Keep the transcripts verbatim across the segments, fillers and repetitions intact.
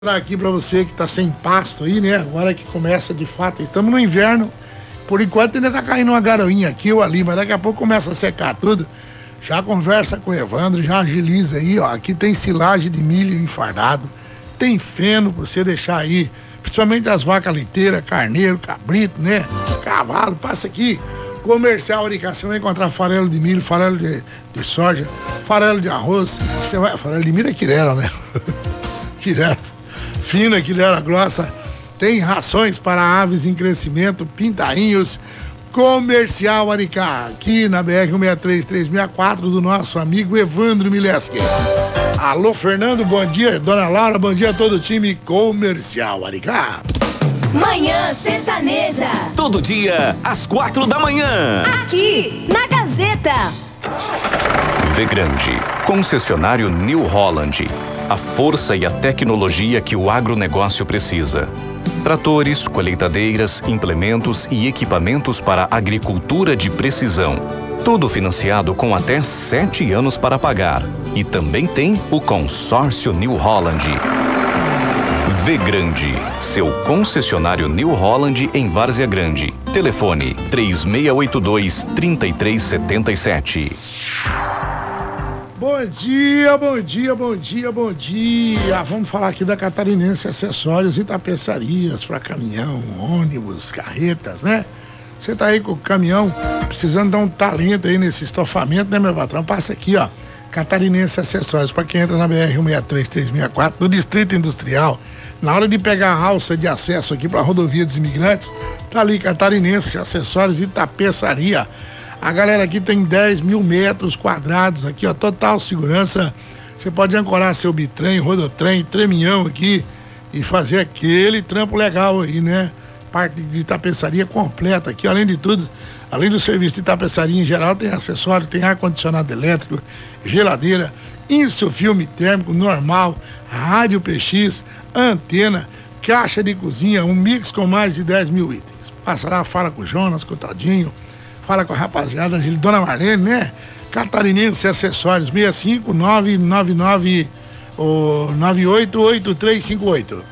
Aqui para você que tá sem pasto aí, né? Agora que começa de fato, estamos no inverno. Por enquanto ainda tá caindo uma garoinha aqui ou ali, mas daqui a pouco começa a secar tudo. Já conversa com o Evandro, já agiliza aí, ó. Aqui tem silagem de milho enfardado, tem feno pra você deixar aí, principalmente as vacas leiteiras, carneiro, cabrito, né? Cavalo, passa aqui. Comercial Aricá, você vai encontrar farelo de milho, farelo de, de soja, farelo de arroz. Você vai, farelo de milho é quirela, né? Quirela. Fina, quilera grossa, tem rações para aves em crescimento, pintainhos. Comercial Aricá, aqui na B R um seis três três seis quatro do nosso amigo Evandro Mileski. Alô, Fernando, bom dia. Dona Laura, bom dia a todo o time Comercial Aricá. Manhã Sertaneja. Todo dia, às quatro da manhã. Aqui, na Gazeta. Vegrande, concessionário New Holland. A força e a tecnologia que o agronegócio precisa. Tratores, colheitadeiras, implementos e equipamentos para agricultura de precisão. Tudo financiado com até sete anos para pagar. E também tem o consórcio New Holland. Vegrande, seu concessionário New Holland em Várzea Grande. Telefone três seis oito dois, três três sete sete. Bom dia, bom dia, bom dia, bom dia. Vamos falar aqui da Catarinense Acessórios e Tapeçarias para caminhão, ônibus, carretas, né? Você tá aí com o caminhão precisando dar um talento aí nesse estofamento, né, meu patrão? Passa aqui, ó. Catarinense Acessórios, para quem entra na B R um seis três três seis quatro, no Distrito Industrial. Na hora de pegar a alça de acesso aqui para a rodovia dos imigrantes, tá ali Catarinense Acessórios e Tapeçaria. A galera aqui tem dez mil metros quadrados aqui, ó, total segurança. Você pode ancorar seu bitrem, rodotrem, treminhão aqui e fazer aquele trampo legal aí, né? Parte de tapeçaria completa aqui, além de tudo, além do serviço de tapeçaria em geral, tem acessório, tem ar-condicionado elétrico, geladeira, insufilme térmico normal, rádio P X, antena, caixa de cozinha, um mix com mais de dez mil itens. Passa lá, fala com o Jonas, com o Todinho. Fala com a rapaziada, Dona Marlene, né? Catarinense Acessórios, seis cinco nove nove nove nove oito oito três cinco oito.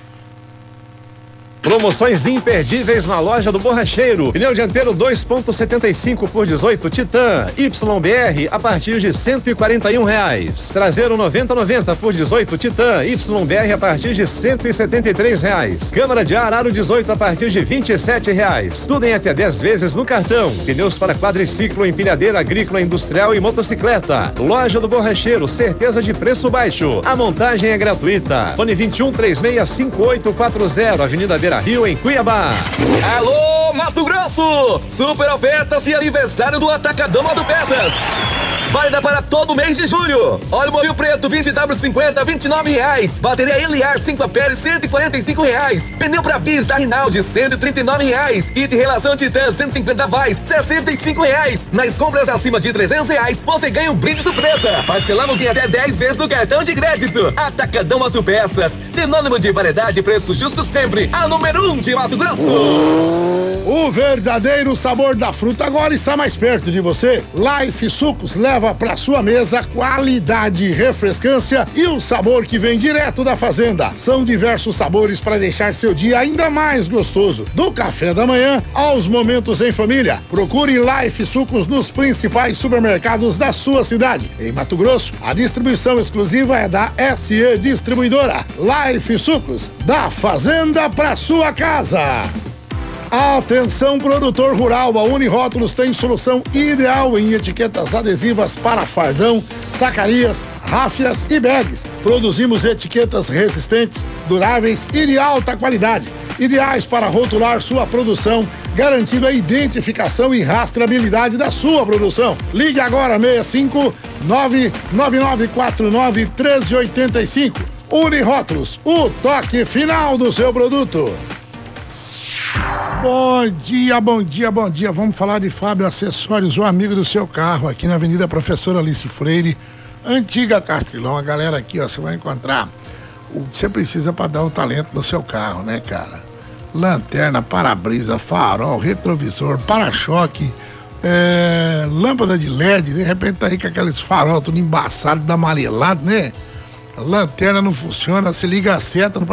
Promoções imperdíveis na loja do Borracheiro. Pneu dianteiro dois ponto setenta e cinco por dezoito Titan Y B R a partir de cento e quarenta e um reais. Traseiro noventa noventa por dezoito Titan Y B R a partir de cento e setenta e três reais. Câmara de ar aro dezoito a partir de vinte e sete reais. Tudo em até dez vezes no cartão. Pneus para quadriciclo, empilhadeira agrícola, industrial e motocicleta. Loja do Borracheiro, certeza de preço baixo. A montagem é gratuita. Fone vinte e um, trinta e seis, cinquenta e oito quarenta, Avenida Beira Rio, em Cuiabá. Alô, Mato Grosso! Super ofertas e aniversário do Atacadão Autopeças. Válida para todo mês de julho. Óleo Mobil Preto vinte W cinquenta, vinte e nove reais. Bateria Eliar cinco amperes, cento e quarenta e cinco reais. Pneu para bis da Rinaldi, cento e trinta e nove reais. Kit relação Titan, cento e cinquenta watts, sessenta e cinco reais. Nas compras acima de trezentos reais, você ganha um brinde surpresa. Parcelamos em até dez vezes no cartão de crédito. Atacadão Autopeças, sinônimo de variedade e preço justo sempre. A número um de Mato Grosso. O verdadeiro sabor da fruta agora está mais perto de você. Life Sucos leva para sua mesa qualidade, refrescância e o sabor que vem direto da fazenda. São diversos sabores para deixar seu dia ainda mais gostoso. Do café da manhã aos momentos em família. Procure Life Sucos nos principais supermercados da sua cidade. Em Mato Grosso, a distribuição exclusiva é da S E Distribuidora. Life Sucos, da fazenda para sua casa. Atenção, produtor rural, a Unirótulos tem solução ideal em etiquetas adesivas para fardão, sacarias, ráfias e bags. Produzimos etiquetas resistentes, duráveis e de alta qualidade, ideais para rotular sua produção, garantindo a identificação e rastreabilidade da sua produção. Ligue agora seis cinco nove nove nove quatro nove um três oito cinco. Unirótulos, o toque final do seu produto. Bom dia, bom dia, bom dia. Vamos falar de Fábio Acessórios, o amigo do seu carro, aqui na Avenida Professora Alice Freire, antiga Castrilão. A galera aqui, ó, você vai encontrar o que você precisa para dar o talento no seu carro, né, cara? Lanterna, para-brisa, farol, retrovisor, para-choque, é, lâmpada de L E D. De repente tá aí com aqueles farol tudo embaçado, amarelado, né? a lanterna não funciona, se liga a seta, não